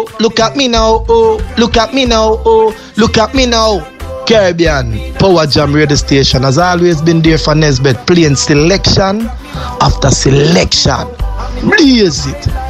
look at me now, oh, look at me now, oh, look at me now. Caribbean Power Jam radio station has always been there for Nesbeth, playing selection after selection. Blaze it.